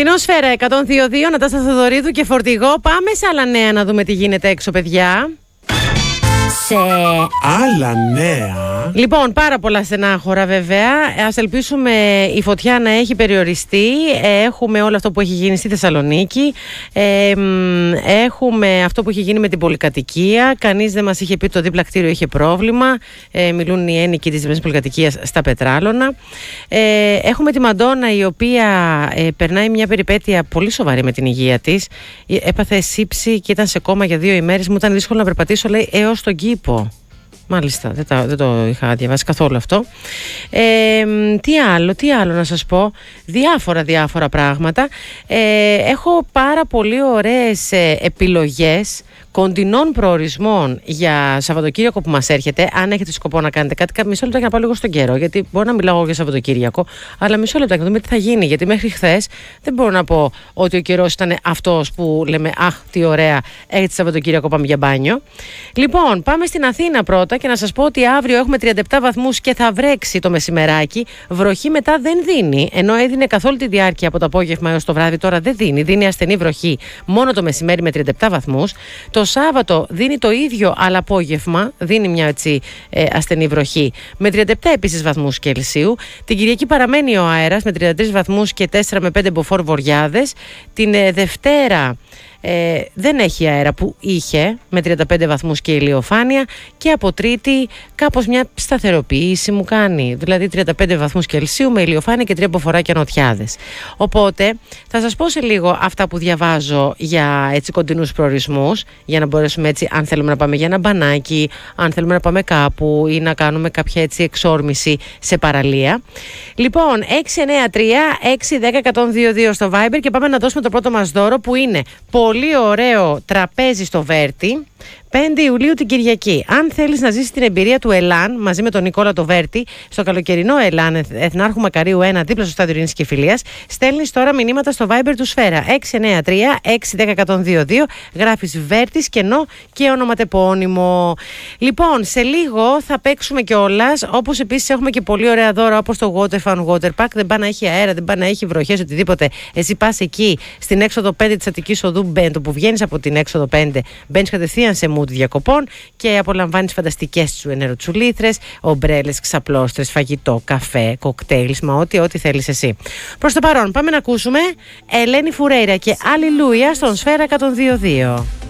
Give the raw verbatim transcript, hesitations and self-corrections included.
Πρωινό Σφαίρα εκατόν δύο κόμμα δύο, Νατάσα Θοδωρίδου και Φορτηγό. Πάμε σε άλλα νέα να δούμε τι γίνεται έξω, παιδιά. Σε άλλα νέα. Λοιπόν, πάρα πολλά στενάχωρα βέβαια. Ας ελπίσουμε η φωτιά να έχει περιοριστεί. Έχουμε όλο αυτό που έχει γίνει στη Θεσσαλονίκη. Ε, έχουμε αυτό που έχει γίνει με την πολυκατοικία. Κανείς δεν μας είχε πει ότι το δίπλα κτίριο είχε πρόβλημα. Ε, μιλούν οι ένοικοι της διπλανής πολυκατοικίας στα Πετράλωνα. Ε, έχουμε τη Μαντόνα, η οποία ε, περνάει μια περιπέτεια πολύ σοβαρή με την υγεία της. Έπαθε σύψη και ήταν σε κόμμα για δύο ημέρες. Μου ήταν δύσκολο να περπατήσω, λέει, έως τον κήπο. Μάλιστα, δεν, τα, δεν το είχα διαβάσει καθόλου αυτό. Ε, τι άλλο, τι άλλο να σας πω. Διάφορα, διάφορα πράγματα. Ε, έχω πάρα πολύ ωραίες ε, επιλογές κοντινών προορισμών για Σαββατοκύριακο που μας έρχεται. Αν έχετε σκοπό να κάνετε κάτι, μισό λεπτό για να πάω λίγο στον καιρό. Γιατί μπορώ να μιλάω για Σαββατοκύριακο, αλλά μισό λεπτό για να δούμε τι θα γίνει. Γιατί μέχρι χθες δεν μπορώ να πω ότι ο καιρός ήταν αυτός που λέμε αχ, τι ωραία, έχετε Σαββατοκύριακο, πάμε για μπάνιο. Λοιπόν, πάμε στην Αθήνα πρώτα και να σας πω ότι αύριο έχουμε τριάντα επτά βαθμούς και θα βρέξει το μεσημεράκι. Βροχή μετά δεν δίνει, ενώ έδινε καθ' όλη τη διάρκεια από το απόγευμα έως το βράδυ. Τώρα δεν δίνει, δίνει ασθενή βροχή μόνο το μεσημέρι με τριάντα επτά βαθμούς. Το Σάββατο δίνει το ίδιο, αλλά απόγευμα δίνει μια έτσι ε, ασθενή βροχή με τριάντα επτά επίσης βαθμούς Κελσίου. Την Κυριακή παραμένει ο αέρας με τριάντα τρεις βαθμούς και τέσσερα με πέντε μποφόρ βοριάδες. Την ε, Δευτέρα Ε, δεν έχει αέρα που είχε με τριάντα πέντε βαθμούς και ηλιοφάνεια, και από Τρίτη κάπως μια σταθεροποίηση μου κάνει, δηλαδή τριάντα πέντε βαθμούς Κελσίου με ηλιοφάνεια και τρία αποφοράκια νοτιάδες. Οπότε θα σας πω σε λίγο αυτά που διαβάζω για έτσι κοντινούς προορισμούς, για να μπορέσουμε έτσι, αν θέλουμε να πάμε για ένα μπανάκι, αν θέλουμε να πάμε κάπου ή να κάνουμε κάποια έτσι εξόρμηση σε παραλία. Λοιπόν, έξι εννιά τρία έξι ένα μηδέν ένα μηδέν δύο δύο στο Viber και πάμε να δώσουμε το πρώτο μας δώρο, που είναι πολύ ωραίο τραπέζι στο Βέρτι, πέντε Ιουλίου την Κυριακή. Αν θέλεις να ζήσεις την εμπειρία του Ελάν μαζί με τον Νικόλα το Βέρτι στο καλοκαιρινό Ελάν Εθνάρχου Μακαρίου ένα, δίπλα στο Στάδιο Ειρήνης και Φιλίας, στέλνεις τώρα μηνύματα στο Viber του Σφαίρα έξι εννιά τρία έξι ένα μηδέν ένα μηδέν δύο δύο, γράφεις Βέρτις κενό και ονοματεπώνυμο. Λοιπόν, σε λίγο θα παίξουμε κιόλας, όπως επίσης έχουμε και πολύ ωραία δώρα, όπως το Water Fun Water Park. Δεν πάει να έχει αέρα, δεν πάει να έχει βροχές, οτιδήποτε. Εσύ πας εκεί στην έξοδο πέντε της Αττικής Οδού, μπέντο που βγαίνεις από την έξοδο πέντε, μπαίνεις κατευθείαν σε mood διακοπών και απολαμβάνεις φανταστικές σου ενεροτσουλήθρες, ομπρέλες, ξαπλώστρες, φαγητό, καφέ, κοκτέιλς, μα ό,τι, ό,τι θέλεις εσύ. Προς το παρόν, πάμε να ακούσουμε Ελένη Φουρέιρα και Αλληλούια στον Σφαίρα εκατόν δύο κόμμα δύο.